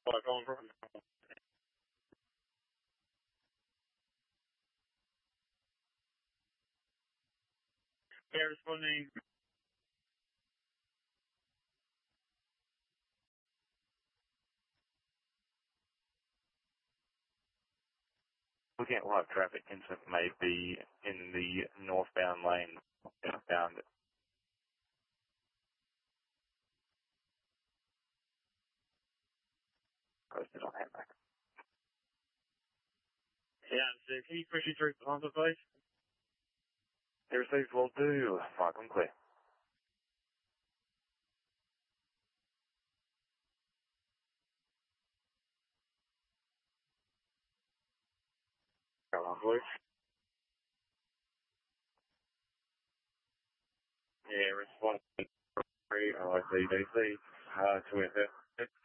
Like on from yeah, responding. Looking at live traffic, incident may be in the northbound lane, southbound. Posted on handback. Yeah, so can you push you through the Honda, please? They received will do. Mark, I'm clear. Come on, please. Yeah, responding. 3 LICDC, to FF.